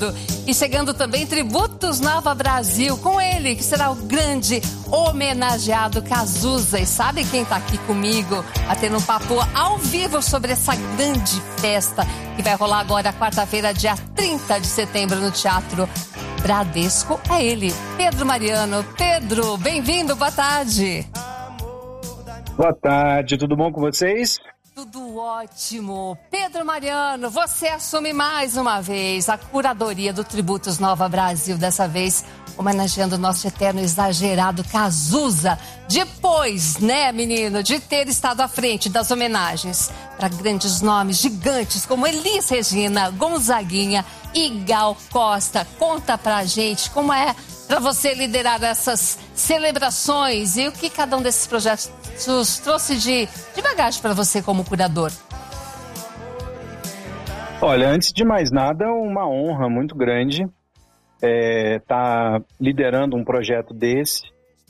E chegando também Tributos Nova Brasil, com ele, que será o grande homenageado Cazuza. E sabe quem tá aqui comigo, batendo um papo ao vivo sobre essa grande festa que vai rolar agora, quarta-feira, dia 30 de setembro, no Teatro Bradesco? É ele, Pedro Mariano. Pedro, bem-vindo, boa tarde. Boa tarde, tudo bom com vocês? Tudo ótimo. Pedro Mariano, você assume mais uma vez a curadoria do Tributos Nova Brasil, dessa vez homenageando o nosso eterno exagerado Cazuza. Depois, né, menino, de ter estado à frente das homenagens para grandes nomes gigantes como Elis Regina, Gonzaguinha e Gal Costa. Conta pra gente como é para você liderar essas celebrações e o que cada um desses projetos trouxe de bagagem para você como curador. Olha, antes de mais nada, uma honra muito grande estar liderando um projeto desse.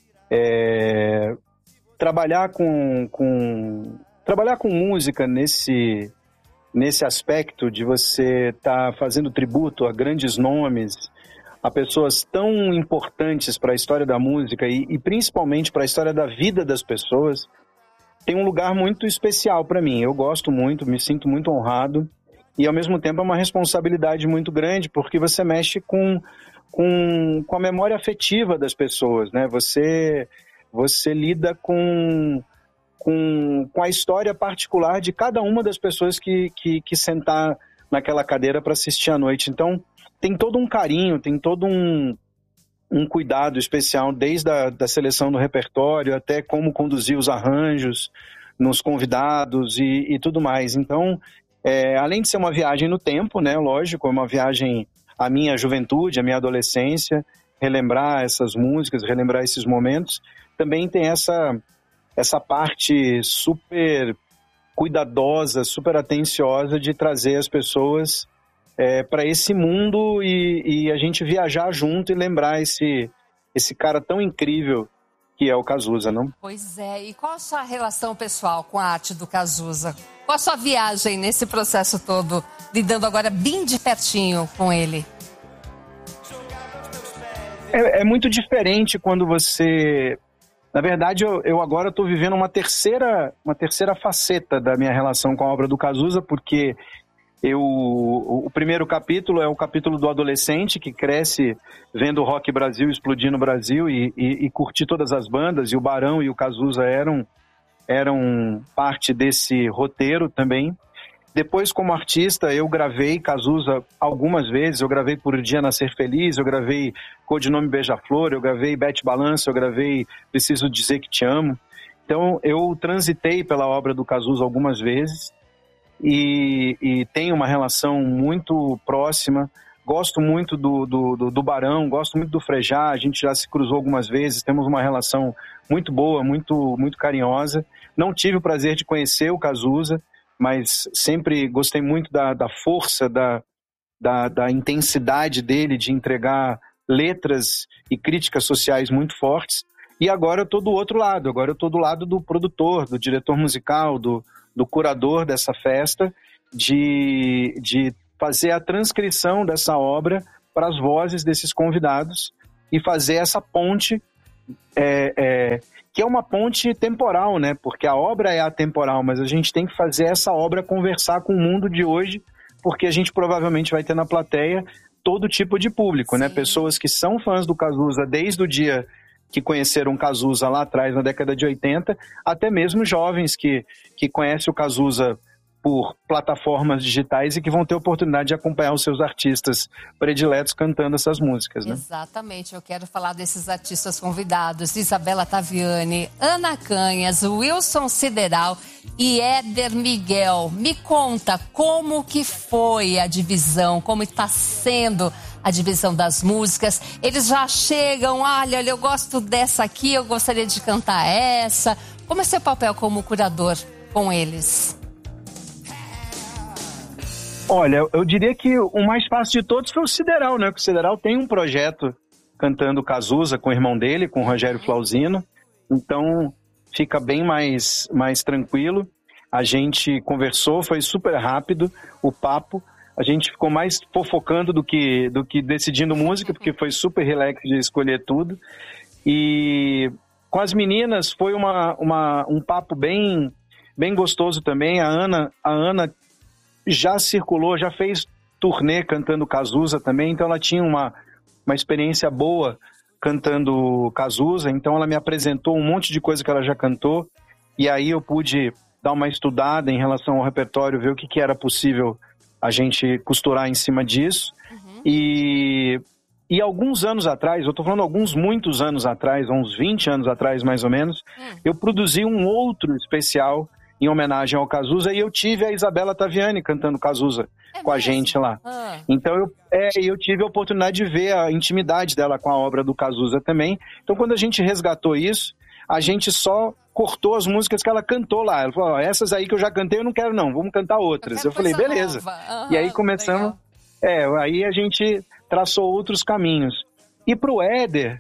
Trabalhar com música nesse aspecto de você estar fazendo tributo a grandes nomes, a pessoas tão importantes para a história da música e principalmente para a história da vida das pessoas, tem um lugar muito especial para mim. Eu gosto muito, me sinto muito honrado e ao mesmo tempo é uma responsabilidade muito grande, porque você mexe com a memória afetiva das pessoas, né? Você lida com a história particular de cada uma das pessoas que sentar naquela cadeira para assistir à noite. Então, tem todo um carinho, tem todo um cuidado especial, desde a seleção do repertório até como conduzir os arranjos nos convidados e tudo mais. Então, além de ser uma viagem no tempo, né, lógico, é uma viagem à minha juventude, à minha adolescência, relembrar essas músicas, relembrar esses momentos, também tem essa parte super cuidadosa, super atenciosa de trazer as pessoas para esse mundo e a gente viajar junto e lembrar esse cara tão incrível que é o Cazuza, não? Pois é, e qual a sua relação pessoal com a arte do Cazuza? Qual a sua viagem nesse processo todo, lidando agora bem de pertinho com ele? É muito diferente quando você... Na verdade, eu agora estou vivendo uma terceira faceta da minha relação com a obra do Cazuza, porque o primeiro capítulo é o capítulo do adolescente que cresce vendo o Rock Brasil explodir no Brasil e curtir todas as bandas, e o Barão e o Cazuza eram parte desse roteiro também. Depois, como artista, eu gravei Cazuza algumas vezes. Eu gravei Por Dia Nascer Feliz, eu gravei Codinome Beija-Flor, eu gravei Bete Balança, eu gravei Preciso Dizer Que Te Amo. Então, eu transitei pela obra do Cazuza algumas vezes e tenho uma relação muito próxima. Gosto muito do Barão, gosto muito do Frejá, a gente já se cruzou algumas vezes, temos uma relação muito boa, muito, muito carinhosa. Não tive o prazer de conhecer o Cazuza, mas sempre gostei muito da força, da intensidade dele de entregar letras e críticas sociais muito fortes. E agora eu estou do outro lado, agora eu estou do lado do produtor, do diretor musical, do curador dessa festa, de fazer a transcrição dessa obra para as vozes desses convidados e fazer essa ponte, que é uma ponte temporal, né? Porque a obra é atemporal, mas a gente tem que fazer essa obra conversar com o mundo de hoje, porque a gente provavelmente vai ter na plateia todo tipo de público, né? Pessoas que são fãs do Cazuza desde o dia que conheceram Cazuza lá atrás, na década de 80, até mesmo jovens que conhecem o Cazuza por plataformas digitais e que vão ter oportunidade de acompanhar os seus artistas prediletos cantando essas músicas, né? Exatamente, eu quero falar desses artistas convidados: Isabela Taviani, Ana Canhas, Wilson Sideral e Éder Miguel. Me conta como que foi a divisão, como está sendo a divisão das músicas. Eles já chegam, olha, eu gosto dessa aqui, eu gostaria de cantar essa. Como é seu papel como curador com eles? Olha, eu diria que o mais fácil de todos foi o Sideral, né? Porque o Sideral tem um projeto cantando Cazuza com o irmão dele, com o Rogério Flauzino. Então, fica bem mais tranquilo. A gente conversou, foi super rápido o papo. A gente ficou mais fofocando do que decidindo música, porque foi super relax de escolher tudo. E com as meninas foi um papo bem gostoso também. A Ana já circulou, já fez turnê cantando Cazuza também, então ela tinha uma experiência boa cantando Cazuza, então ela me apresentou um monte de coisa que ela já cantou, e aí eu pude dar uma estudada em relação ao repertório, ver o que era possível a gente costurar em cima disso. E alguns anos atrás, eu estou falando muitos anos atrás, uns 20 anos atrás mais ou menos, eu produzi um outro especial em homenagem ao Cazuza, e eu tive a Isabela Taviani cantando Cazuza com a gente lá. Então eu tive a oportunidade de ver a intimidade dela com a obra do Cazuza também. Então quando a gente resgatou isso, a gente só cortou as músicas que ela cantou lá. Ela falou, essas aí que eu já cantei eu não quero não, vamos cantar outras. Eu falei, beleza. E aí começamos, aí a gente traçou outros caminhos. E pro Éder,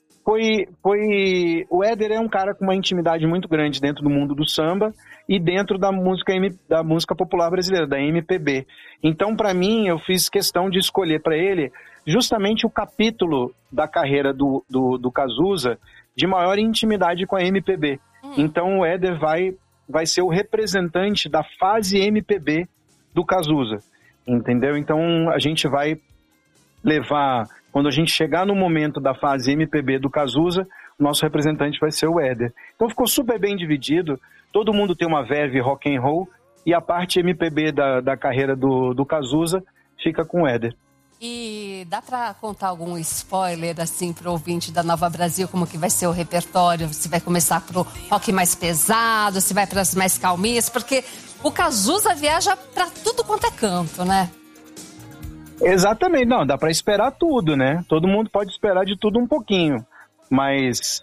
o Éder é um cara com uma intimidade muito grande dentro do mundo do samba e dentro da música popular brasileira, da MPB. Então, para mim, eu fiz questão de escolher para ele justamente o capítulo da carreira do Cazuza de maior intimidade com a MPB. Então, o Éder vai ser o representante da fase MPB do Cazuza, entendeu? Então, a gente vai levar... Quando a gente chegar no momento da fase MPB do Cazuza, o nosso representante vai ser o Éder. Então ficou super bem dividido, todo mundo tem uma verve rock and roll, e a parte MPB da carreira do Cazuza fica com o Éder. E dá pra contar algum spoiler, assim, pro ouvinte da Nova Brasil, como que vai ser o repertório? Se vai começar pro rock mais pesado, se vai pras mais calminhas? Porque o Cazuza viaja pra tudo quanto é canto, né? Exatamente, não, dá para esperar tudo, né? Todo mundo pode esperar de tudo um pouquinho, mas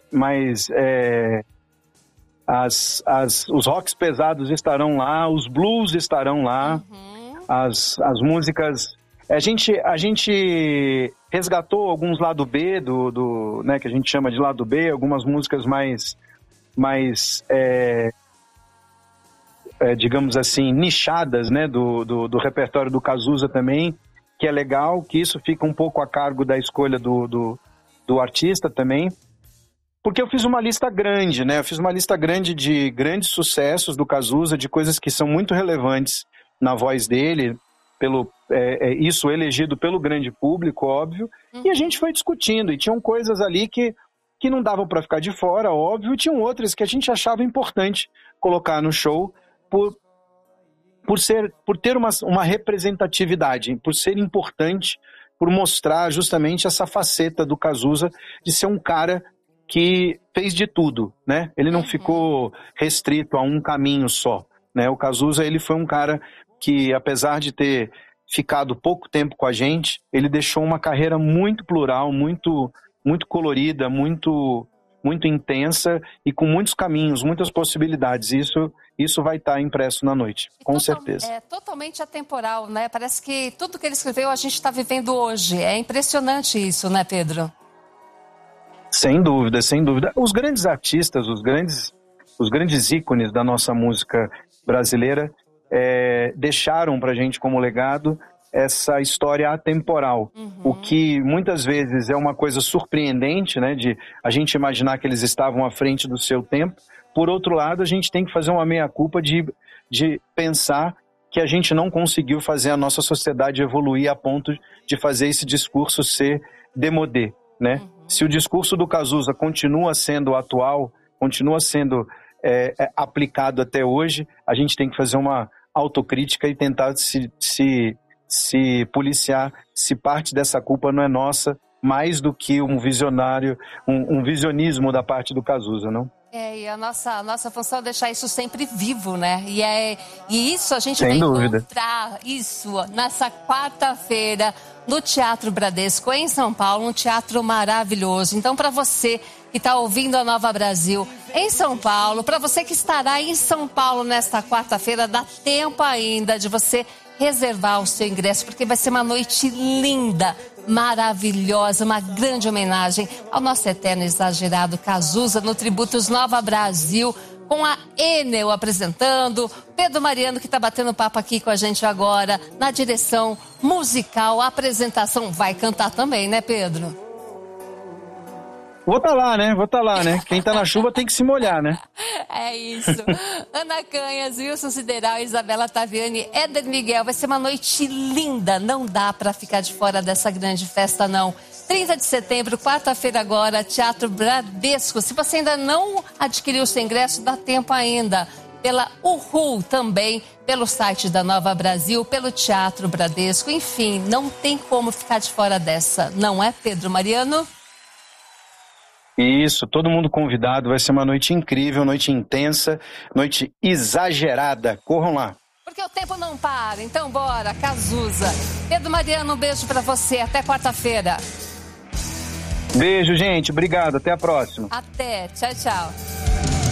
os rocks pesados estarão lá, os blues estarão lá, as músicas... A gente resgatou alguns lado B né, que a gente chama de lado B, algumas músicas mais digamos assim, nichadas, né, do repertório do Cazuza também, que é legal, que isso fica um pouco a cargo da escolha do artista também, porque eu fiz uma lista grande, né? Eu fiz uma lista grande de grandes sucessos do Cazuza, de coisas que são muito relevantes na voz dele, isso elegido pelo grande público, óbvio, e a gente foi discutindo, e tinham coisas ali que não davam para ficar de fora, óbvio, e tinham outras que a gente achava importante colocar no show por ter uma representatividade, por ser importante, por mostrar justamente essa faceta do Cazuza de ser um cara que fez de tudo, né? Ele não ficou restrito a um caminho só, né? O Cazuza, ele foi um cara que, apesar de ter ficado pouco tempo com a gente, ele deixou uma carreira muito plural, muito, muito colorida, muito intensa e com muitos caminhos, muitas possibilidades. Isso vai estar impresso na noite, com certeza. É totalmente atemporal, né? Parece que tudo que ele escreveu a gente está vivendo hoje. É impressionante isso, né, Pedro? Sem dúvida, sem dúvida. Os grandes artistas, os grandes ícones da nossa música brasileira deixaram pra gente como legado essa história atemporal, o que muitas vezes é uma coisa surpreendente, né, de a gente imaginar que eles estavam à frente do seu tempo. Por outro lado, a gente tem que fazer uma meia-culpa de pensar que a gente não conseguiu fazer a nossa sociedade evoluir a ponto de fazer esse discurso ser démodé, né? Se o discurso do Cazuza continua sendo atual, continua sendo aplicado até hoje, a gente tem que fazer uma autocrítica e tentar se policiar se parte dessa culpa não é nossa, mais do que um visionismo da parte do Cazuza, não? E a nossa função é deixar isso sempre vivo, né? E isso a gente Sem vai dúvida. encontrar isso nessa quarta-feira no Teatro Bradesco, em São Paulo, um teatro maravilhoso. Então, para você que está ouvindo a Nova Brasil em São Paulo, para você que estará em São Paulo nesta quarta-feira, dá tempo ainda de você reservar o seu ingresso, porque vai ser uma noite linda, maravilhosa, uma grande homenagem ao nosso eterno exagerado Cazuza no Tributos Nova Brasil, com a Enel apresentando, Pedro Mariano que está batendo papo aqui com a gente agora, na direção musical, a apresentação. Vai cantar também, né, Pedro? Vou estar lá, né? Quem tá na chuva tem que se molhar, né? É isso. Ana Canhas, Wilson Sideral, Isabela Taviani, Éder Miguel. Vai ser uma noite linda. Não dá para ficar de fora dessa grande festa, não. 30 de setembro, quarta-feira agora, Teatro Bradesco. Se você ainda não adquiriu o seu ingresso, dá tempo ainda. Pela Uhul também, pelo site da Nova Brasil, pelo Teatro Bradesco. Enfim, não tem como ficar de fora dessa. Não é, Pedro Mariano? Isso, todo mundo convidado, vai ser uma noite incrível, noite intensa, noite exagerada. Corram lá. Porque o tempo não para, então bora, Cazuza. Pedro Mariano, um beijo pra você, até quarta-feira. Beijo, gente, obrigado, até a próxima. Até, tchau, tchau.